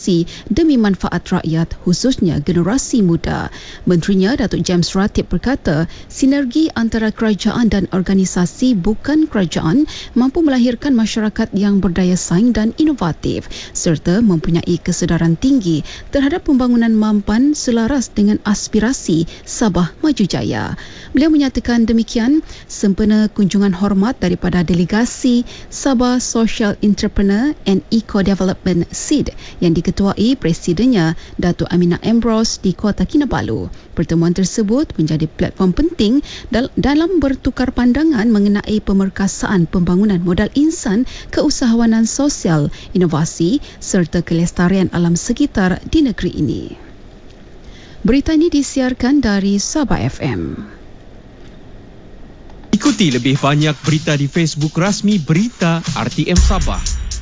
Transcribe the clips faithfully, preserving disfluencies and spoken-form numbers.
inovasi demi manfaat rakyat, khususnya generasi muda. Menterinya Datuk James Ratib berkata, sinergi antara kerajaan dan organisasi bukan kerajaan mampu melahirkan masyarakat yang berdaya saing dan inovatif serta mempunyai kesedaran tinggi terhadap pembangunan mampan selaras dengan aspirasi Sabah Maju Jaya. Beliau menyatakan demikian sempena kunjungan hormat daripada delegasi Sabah Social Entrepreneur and Eco Development S E D yang diketuai Presidennya Datuk Aminah Ambrose di Kota Kinabalu. Pertemuan tersebut menjadi platform penting dal- dalam bertukar pandangan mengenai pemerkasaan pembangunan modal insan, keusahawanan sosial, inovasi serta kelestarian alam sekitar di negeri ini. Berita ini disiarkan dari Sabah F M. Ikuti lebih banyak berita di Facebook rasmi Berita R T M Sabah.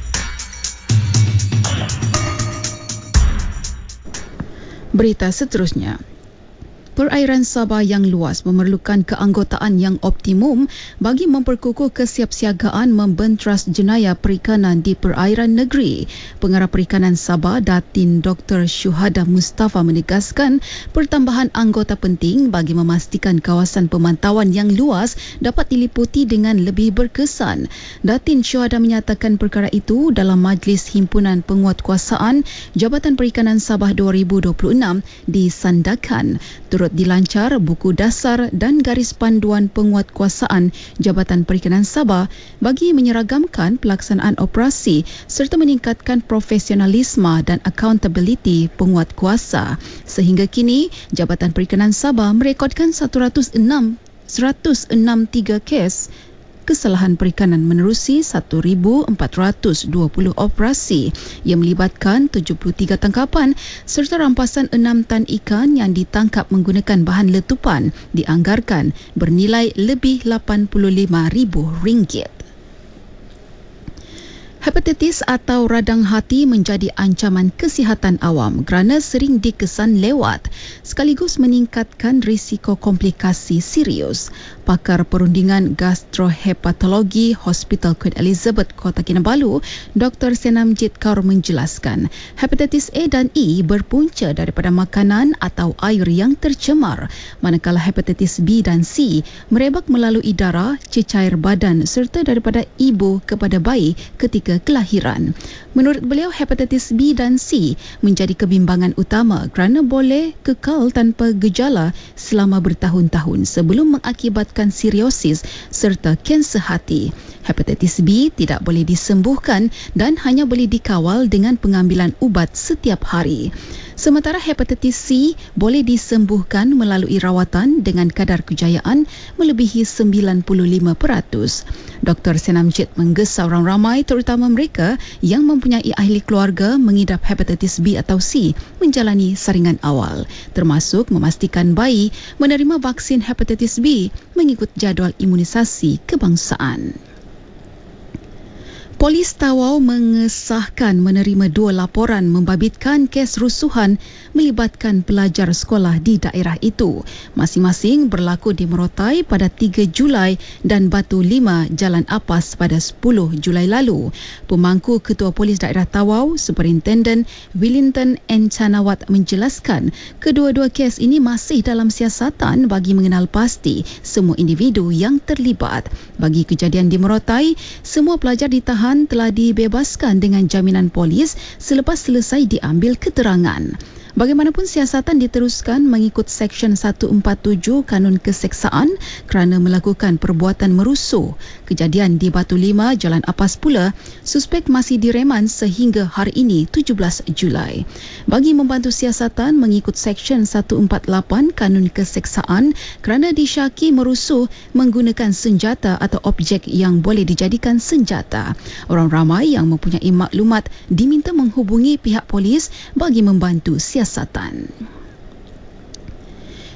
Berita seterusnya. Perairan Sabah yang luas memerlukan keanggotaan yang optimum bagi memperkukuh kesiapsiagaan membentras jenayah perikanan di perairan negeri. Pengarah Perikanan Sabah, Datin Doktor Syuhada Mustafa menegaskan pertambahan anggota penting bagi memastikan kawasan pemantauan yang luas dapat diliputi dengan lebih berkesan. Datin Syuhada menyatakan perkara itu dalam Majlis Himpunan Penguatkuasaan Jabatan Perikanan Sabah dua ribu dua puluh enam di Sandakan. Turut dilancar buku dasar dan garis panduan penguatkuasaan Jabatan Perikanan Sabah bagi menyeragamkan pelaksanaan operasi serta meningkatkan profesionalisme dan accountability penguatkuasa. Sehingga kini, Jabatan Perikanan Sabah merekodkan seratus enam puluh tiga kes kesalahan perikanan menerusi seribu empat ratus dua puluh operasi yang melibatkan tujuh puluh tiga tangkapan serta rampasan enam tan ikan yang ditangkap menggunakan bahan letupan dianggarkan bernilai lebih lapan puluh lima ribu ringgit. Hepatitis atau radang hati menjadi ancaman kesihatan awam kerana sering dikesan lewat sekaligus meningkatkan risiko komplikasi serius. Pakar perundingan gastrohepatologi Hospital Queen Elizabeth Kota Kinabalu, Doktor Senamjit Kaur menjelaskan, hepatitis A dan E berpunca daripada makanan atau air yang tercemar, manakala hepatitis B dan C merebak melalui darah, cecair badan serta daripada ibu kepada bayi ketika kelahiran. Menurut beliau, hepatitis B dan C menjadi kebimbangan utama kerana boleh kekal tanpa gejala selama bertahun-tahun sebelum mengakibatkan siriosis serta kanser hati. Hepatitis B tidak boleh disembuhkan dan hanya boleh dikawal dengan pengambilan ubat setiap hari. Sementara hepatitis C boleh disembuhkan melalui rawatan dengan kadar kejayaan melebihi sembilan puluh lima peratus. Doktor Senamjit menggesa orang ramai terutama mereka yang mempunyai ahli keluarga mengidap hepatitis B atau C menjalani saringan awal, termasuk memastikan bayi menerima vaksin hepatitis B mengikut jadual imunisasi kebangsaan. Polis Tawau mengesahkan menerima dua laporan membabitkan kes rusuhan melibatkan pelajar sekolah di daerah itu. Masing-masing berlaku di Merotai pada tiga Julai dan Batu lima Jalan Apas pada sepuluh Julai lalu. Pemangku Ketua Polis Daerah Tawau, Superintenden Willington N. Chanawat menjelaskan kedua-dua kes ini masih dalam siasatan bagi mengenal pasti semua individu yang terlibat. Bagi kejadian di Merotai, semua pelajar ditahan telah dibebaskan dengan jaminan polis selepas selesai diambil keterangan. Bagaimanapun, siasatan diteruskan mengikut Seksyen seratus empat puluh tujuh Kanun Keseksaan kerana melakukan perbuatan merusuh. Kejadian di Batu lima Jalan Apas pula, suspek masih direman sehingga hari ini tujuh belas Julai. Bagi membantu siasatan mengikut Seksyen seratus empat puluh lapan Kanun Keseksaan kerana disyaki merusuh menggunakan senjata atau objek yang boleh dijadikan senjata. Orang ramai yang mempunyai maklumat diminta menghubungi pihak polis bagi membantu siasatan.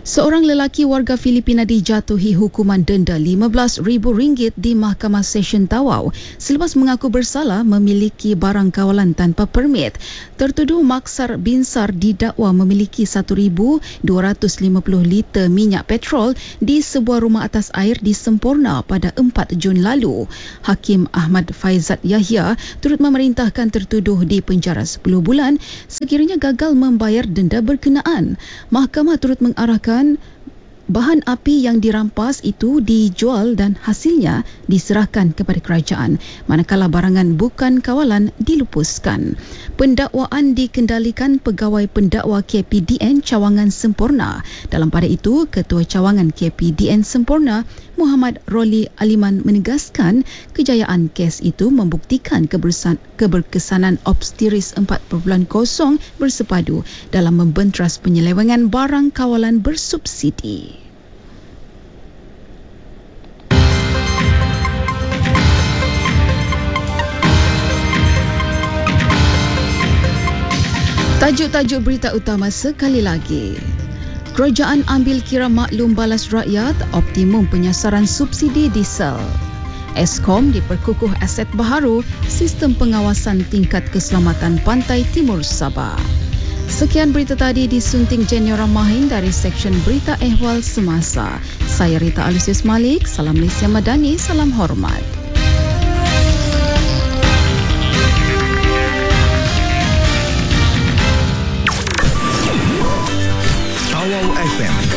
Seorang lelaki warga Filipina dijatuhi hukuman denda lima belas ribu ringgit di Mahkamah Session Tawau selepas mengaku bersalah memiliki barang kawalan tanpa permit. Tertuduh Maksar Binsar didakwa memiliki seribu dua ratus lima puluh liter minyak petrol di sebuah rumah atas air di Semporna pada empat Jun lalu. Hakim Ahmad Faizat Yahya turut memerintahkan tertuduh di penjara sepuluh bulan sekiranya gagal membayar denda berkenaan. Mahkamah turut mengarahkan bahan api yang dirampas itu dijual dan hasilnya diserahkan kepada kerajaan, manakala barangan bukan kawalan dilupuskan. Pendakwaan dikendalikan Pegawai Pendakwa K P D N Cawangan Semporna. Dalam pada itu, Ketua Cawangan K P D N Semporna, Muhammad Roli Aliman menegaskan kejayaan kes itu membuktikan kebersan, keberkesanan Obstiris empat titik kosong bersepadu dalam membentras penyelewengan barang kawalan bersubsidi. Tajuk-tajuk berita utama sekali lagi. Kerajaan ambil kira maklum balas rakyat, optimum penyasaran subsidi diesel. Eskom diperkukuh aset baharu, sistem pengawasan tingkat keselamatan pantai timur Sabah. Sekian berita tadi disunting Jenny Ramahin dari Seksyen Berita Ehwal Semasa. Saya Rita Alusius Malik, Salam Malaysia Madani, salam hormat.